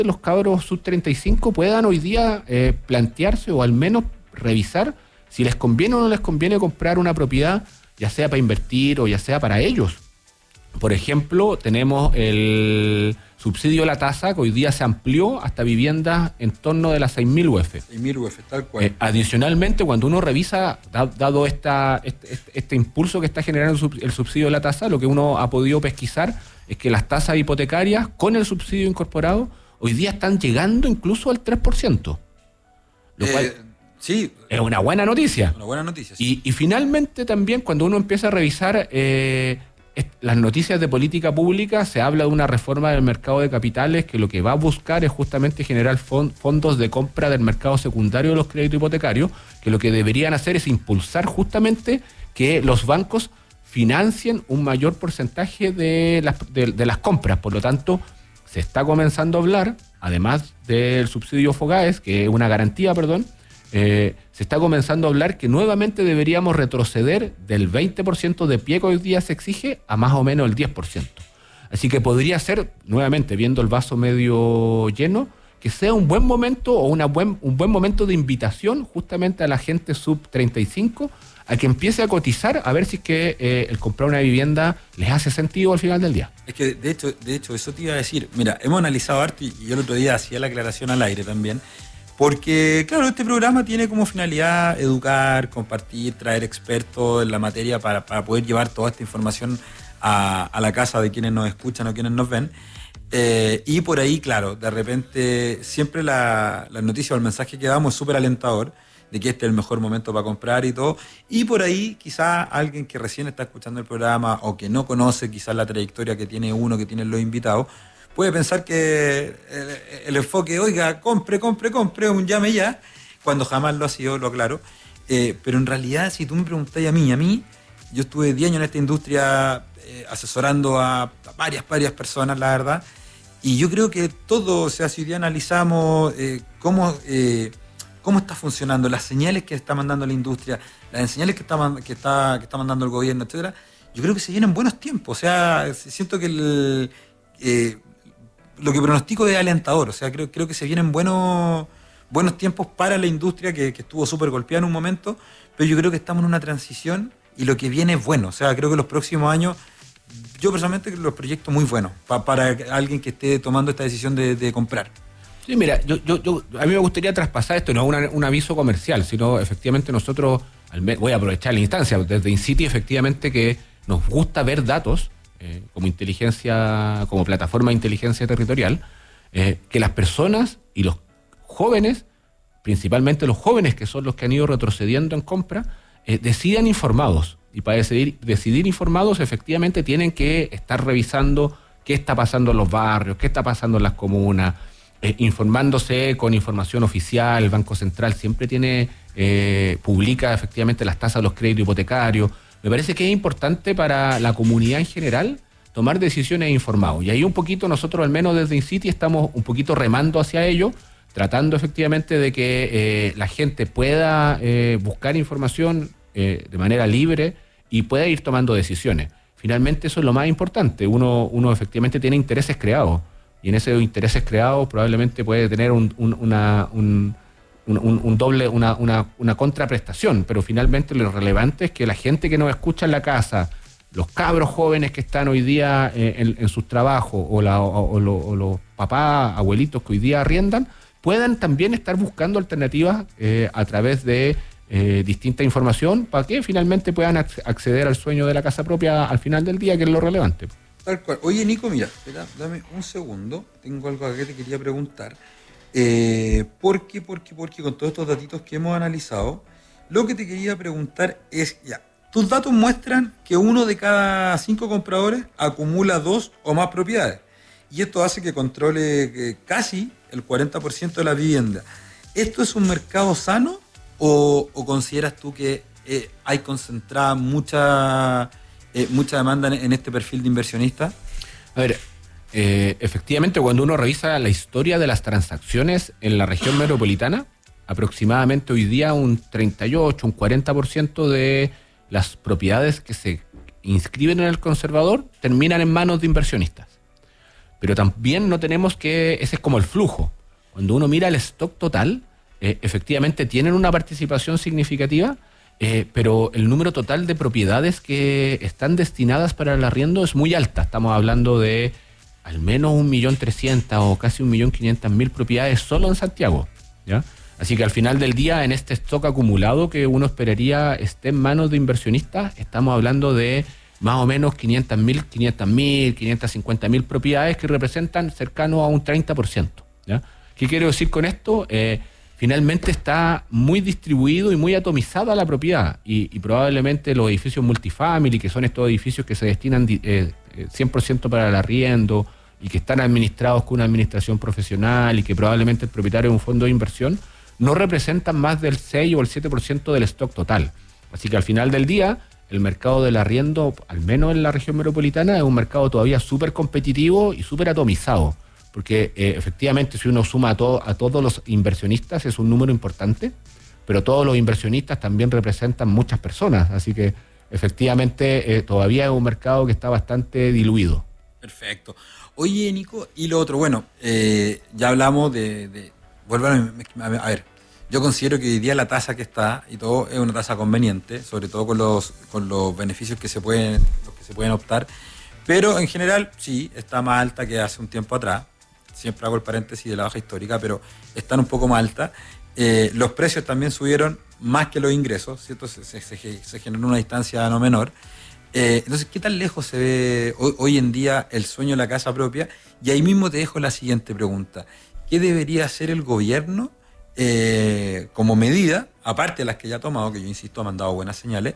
los cabros sub-35 puedan hoy día plantearse o al menos revisar si les conviene o no les conviene comprar una propiedad, ya sea para invertir o ya sea para ellos. Por ejemplo, tenemos el subsidio a la tasa, que hoy día se amplió hasta viviendas en torno de las 6.000 UF. 6.000 UF, tal cual. Adicionalmente, cuando uno revisa, dado este impulso que está generando el subsidio a la tasa, lo que uno ha podido pesquisar es que las tasas hipotecarias con el subsidio incorporado hoy día están llegando incluso al 3%. Lo cual sí, es una buena noticia. Una buena noticia, sí. Y finalmente también cuando uno empieza a revisar las noticias de política pública, se habla de una reforma del mercado de capitales que lo que va a buscar es justamente generar fondos de compra del mercado secundario de los créditos hipotecarios, que lo que deberían hacer es impulsar justamente que los bancos financien un mayor porcentaje de las compras. Por lo tanto, se está comenzando a hablar, además del subsidio FOGAES, que es una garantía, se está comenzando a hablar que nuevamente deberíamos retroceder del 20% de pie que hoy día se exige a más o menos el 10%. Así que podría ser, nuevamente, viendo el vaso medio lleno, que sea un buen momento o un buen momento de invitación justamente a la gente sub-35 a que empiece a cotizar a ver si es que el comprar una vivienda les hace sentido al final del día. Es que, de hecho, eso te iba a decir. Mira, hemos analizado harto y yo el otro día hacía la aclaración al aire también. Porque, claro, este programa tiene como finalidad educar, compartir, traer expertos en la materia para poder llevar toda esta información a la casa de quienes nos escuchan o quienes nos ven. Y por ahí, claro, de repente siempre la noticia o el mensaje que damos es súper alentador de que este es el mejor momento para comprar y todo. Y por ahí quizás alguien que recién está escuchando el programa o que no conoce quizás la trayectoria que tiene uno, que tienen los invitados, puede pensar que el enfoque, oiga, compre, un llame ya, cuando jamás lo ha sido, lo aclaro. Pero en realidad, si tú me preguntáis a mí, yo estuve 10 años en esta industria asesorando a varias personas, la verdad, y yo creo que todo, o sea, si hoy día analizamos cómo está funcionando, las señales que está mandando la industria, las señales que está mandando el gobierno, etcétera, yo creo que se vienen buenos tiempos. O sea, siento que lo que pronostico es alentador. O sea, creo que se vienen buenos tiempos para la industria que estuvo súper golpeada en un momento, pero yo creo que estamos en una transición y lo que viene es bueno. O sea, creo que los próximos años, yo personalmente los proyecto muy buenos para alguien que esté tomando esta decisión de comprar. Sí, mira, a mí me gustaría traspasar esto, no un aviso comercial, sino efectivamente nosotros, voy a aprovechar la instancia, desde InCity efectivamente que nos gusta ver datos, como plataforma de inteligencia territorial, que las personas y los jóvenes, principalmente los jóvenes que son los que han ido retrocediendo en compra, decidan informados. Y para decidir informados, efectivamente tienen que estar revisando qué está pasando en los barrios, qué está pasando en las comunas, informándose con información oficial. El Banco Central siempre publica efectivamente las tasas de los créditos hipotecarios. Me parece que es importante para la comunidad en general tomar decisiones informados. Y ahí un poquito nosotros, al menos desde InCity, estamos un poquito remando hacia ello, tratando efectivamente de que la gente pueda buscar información de manera libre y pueda ir tomando decisiones. Finalmente eso es lo más importante. Uno efectivamente tiene intereses creados y en esos intereses creados probablemente puede tener una contraprestación, pero finalmente lo relevante es que la gente que nos escucha en la casa, los cabros jóvenes que están hoy día en sus trabajos o los papás, abuelitos que hoy día arriendan, puedan también estar buscando alternativas a través de distinta información para que finalmente puedan acceder al sueño de la casa propia al final del día, que es lo relevante. Tal cual. Oye, Nico, mira, espera, dame un segundo, tengo algo que te quería preguntar. Porque con todos estos datitos que hemos analizado, lo que te quería preguntar es, tus datos muestran que 1 de cada 5 compradores acumula 2 o más propiedades, y esto hace que controle casi el 40% de la vivienda. ¿Esto es un mercado sano o consideras tú que hay concentrada mucha demanda en este perfil de inversionista? A ver, efectivamente, cuando uno revisa la historia de las transacciones en la región metropolitana, aproximadamente hoy día un 38, un 40% de las propiedades que se inscriben en el conservador terminan en manos de inversionistas. Pero también no tenemos que, ese es como el flujo. Cuando uno mira el stock total, efectivamente tienen una participación significativa, pero el número total de propiedades que están destinadas para el arriendo es muy alta. Estamos hablando de al menos 1.300.000 o casi 1.500.000 propiedades solo en Santiago, ¿ya? Así que al final del día, en este stock acumulado que uno esperaría esté en manos de inversionistas, estamos hablando de más o menos 500.000, 550.000 propiedades que representan cercano a un 30%, ¿ya? ¿Qué quiero decir con esto? Finalmente está muy distribuido y muy atomizada la propiedad y probablemente los edificios multifamily, que son estos edificios que se destinan 100% para el arriendo y que están administrados con una administración profesional y que probablemente el propietario es un fondo de inversión, no representan más del 6 o el 7% del stock total. Así que al final del día, el mercado del arriendo, al menos en la región metropolitana, es un mercado todavía súper competitivo y súper atomizado. Porque efectivamente, si uno suma a todos los inversionistas, es un número importante, pero todos los inversionistas también representan muchas personas. Así que efectivamente todavía es un mercado que está bastante diluido. Perfecto. Oye, Nico, y lo otro, bueno, ya hablamos vuelvo a ver, yo considero que hoy día la tasa que está y todo es una tasa conveniente, sobre todo con los beneficios que se pueden optar, pero en general sí, está más alta que hace un tiempo atrás. Siempre hago el paréntesis de la baja histórica, pero están un poco más altas. Los precios también subieron más que los ingresos, ¿cierto? Se generó una distancia no menor. Entonces, ¿qué tan lejos se ve hoy en día el sueño de la casa propia? Y ahí mismo te dejo la siguiente pregunta. ¿Qué debería hacer el gobierno como medida, aparte de las que ya ha tomado, que yo insisto, ha mandado buenas señales,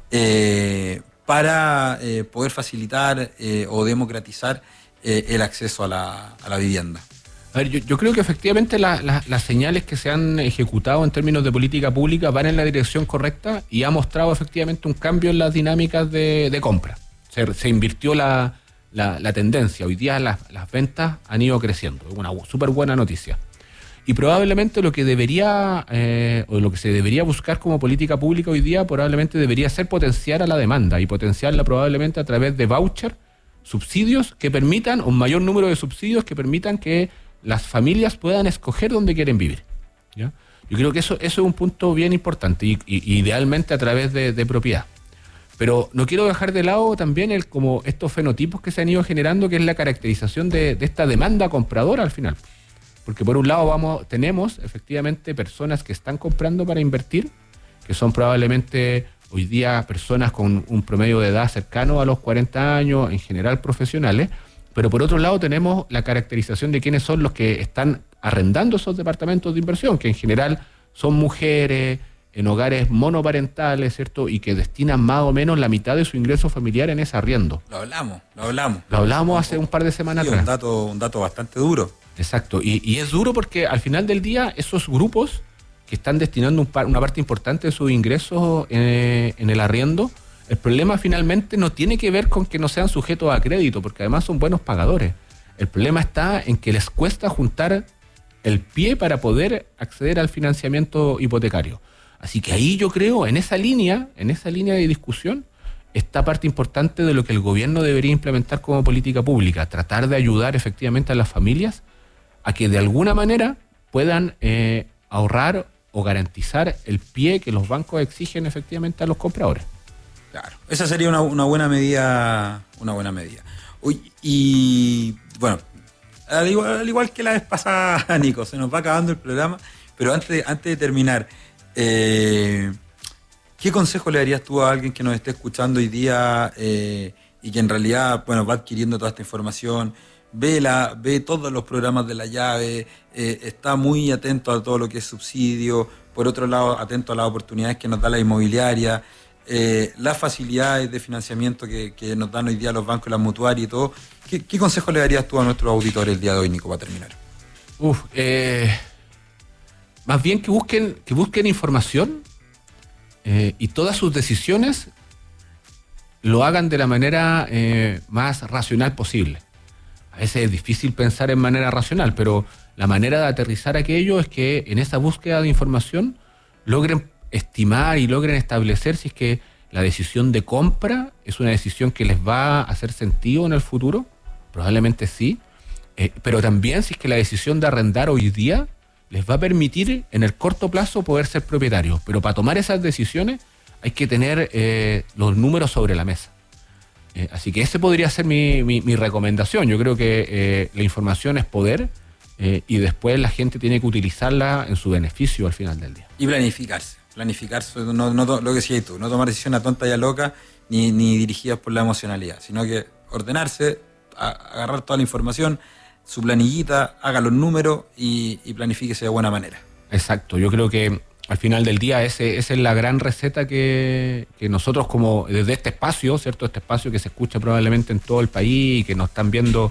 para poder facilitar o democratizar el acceso a la vivienda? A ver, yo creo que efectivamente las señales que se han ejecutado en términos de política pública van en la dirección correcta y ha mostrado efectivamente un cambio en las dinámicas de compra. Se invirtió la tendencia. Hoy día las ventas han ido creciendo. Es una súper buena noticia. Y probablemente lo que se debería buscar como política pública hoy día probablemente debería ser potenciar a la demanda y potenciarla probablemente a través de voucher, subsidios que permitan, un mayor número de subsidios que permitan que las familias puedan escoger dónde quieren vivir, ¿ya? Yo creo que eso es un punto bien importante y idealmente a través de propiedad. Pero no quiero dejar de lado también como estos fenotipos que se han ido generando, que es la caracterización de esta demanda compradora al final. Porque por un lado tenemos efectivamente personas que están comprando para invertir, que son probablemente hoy día personas con un promedio de edad cercano a los 40 años, en general profesionales, pero por otro lado tenemos la caracterización de quiénes son los que están arrendando esos departamentos de inversión, que en general son mujeres en hogares monoparentales, ¿cierto? Y que destinan más o menos la mitad de su ingreso familiar en ese arriendo. Lo hablamos. Lo hablamos hace un par de semanas atrás. Un dato bastante duro. Exacto, y es duro porque al final del día esos grupos que están destinando una parte importante de sus ingresos en el arriendo, el problema finalmente no tiene que ver con que no sean sujetos a crédito, porque además son buenos pagadores. El problema está en que les cuesta juntar el pie para poder acceder al financiamiento hipotecario. Así que ahí yo creo, en esa línea de discusión, está parte importante de lo que el gobierno debería implementar como política pública, tratar de ayudar efectivamente a las familias a que de alguna manera puedan ahorrar o garantizar el pie que los bancos exigen efectivamente a los compradores. Claro, esa sería una buena medida. Uy, y bueno, al igual que la vez pasada, Nico, se nos va acabando el programa, pero antes de terminar, ¿qué consejo le darías tú a alguien que nos esté escuchando hoy día y que en realidad, bueno, va adquiriendo toda esta información, ve todos los programas de la llave, está muy atento a todo lo que es subsidio, por otro lado, atento a las oportunidades que nos da la inmobiliaria, las facilidades de financiamiento que nos dan hoy día los bancos, las mutuarias y todo? ¿Qué consejo le darías tú a nuestros auditores el día de hoy, Nico, para terminar? Más bien que busquen información y todas sus decisiones lo hagan de la manera más racional posible. A veces es difícil pensar en manera racional, pero la manera de aterrizar aquello es que en esa búsqueda de información logren estimar y logren establecer si es que la decisión de compra es una decisión que les va a hacer sentido en el futuro. Probablemente sí. Pero también si es que la decisión de arrendar hoy día les va a permitir en el corto plazo poder ser propietarios. Pero para tomar esas decisiones hay que tener los números sobre la mesa. Así que ese podría ser mi recomendación. Yo creo que la información es poder y después la gente tiene que utilizarla en su beneficio al final del día. Y planificarse, no, lo que decías tú, no tomar decisiones a tonta y a loca ni dirigidas por la emocionalidad, sino que ordenarse, agarrar toda la información, su planillita, haga los números y planifíquese de buena manera. Exacto, yo creo que al final del día esa es la gran receta que nosotros como desde este espacio, ¿cierto? Este espacio que se escucha probablemente en todo el país y que nos están viendo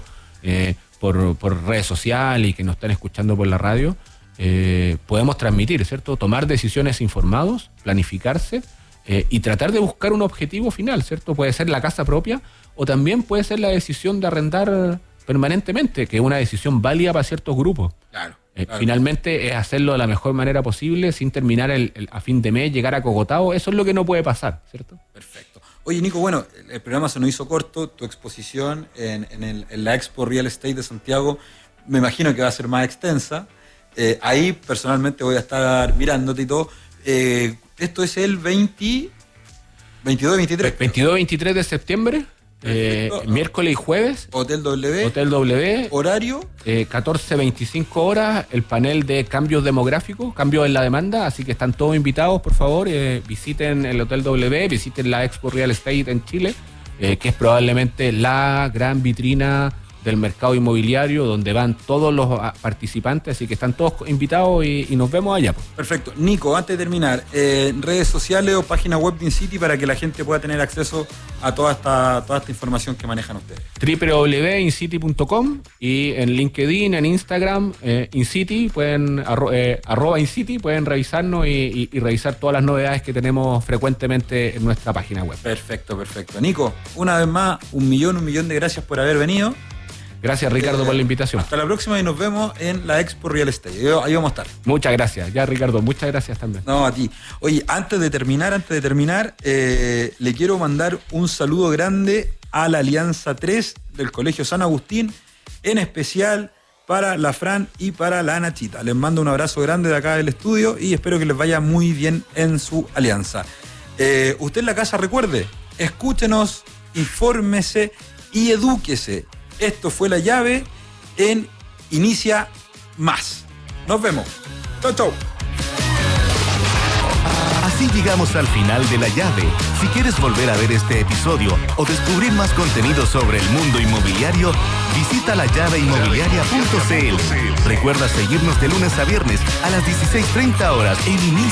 por redes sociales y que nos están escuchando por la radio, podemos transmitir, ¿cierto? Tomar decisiones informados, planificarse y tratar de buscar un objetivo final, ¿cierto? Puede ser la casa propia o también puede ser la decisión de arrendar permanentemente, que es una decisión válida para ciertos grupos. Claro. Finalmente es hacerlo de la mejor manera posible sin terminar a fin de mes, llegar acogotado. Eso es lo que no puede pasar, ¿cierto? Perfecto. Oye, Nico, bueno, el programa se nos hizo corto. Tu exposición en la Expo Real Estate de Santiago me imagino que va a ser más extensa. Ahí personalmente voy a estar mirándote y todo. Esto es el 22 y 23. 22 y 23 de septiembre. Miércoles y jueves. Hotel W. Hotel W. Horario. 14-25 horas. El panel de cambios demográficos, cambios en la demanda. Así que están todos invitados, por favor. Visiten el Hotel W, visiten la Expo Real Estate en Chile, que es probablemente la gran vitrina del mercado inmobiliario, donde van todos los participantes, así que están todos invitados y nos vemos allá. Perfecto. Nico, antes de terminar, redes sociales o página web de InCity para que la gente pueda tener acceso a toda esta información que manejan ustedes. www.incity.com y en LinkedIn, en Instagram, InCity, pueden arroba InCity, pueden revisarnos y revisar todas las novedades que tenemos frecuentemente en nuestra página web. Perfecto. Nico, una vez más, un millón de gracias por haber venido. Gracias, Ricardo, por la invitación. Hasta la próxima y nos vemos en la Expo Real Estate. Ahí vamos a estar. Muchas gracias. Ya, Ricardo, muchas gracias también. No, a ti. Oye, antes de terminar, le quiero mandar un saludo grande a la Alianza 3 del Colegio San Agustín, en especial para la Fran y para la Nachita. Les mando un abrazo grande de acá del estudio y espero que les vaya muy bien en su alianza. Usted en la casa, recuerde, escúchenos, infórmese y edúquese. Esto fue La Llave en Inicia Más. Nos vemos. Chau. Así llegamos al final de La Llave. Si quieres volver a ver este episodio o descubrir más contenido sobre el mundo inmobiliario, visita layaveinmobiliaria.cl. Recuerda seguirnos de lunes a viernes a las 16:30 horas en Inicia.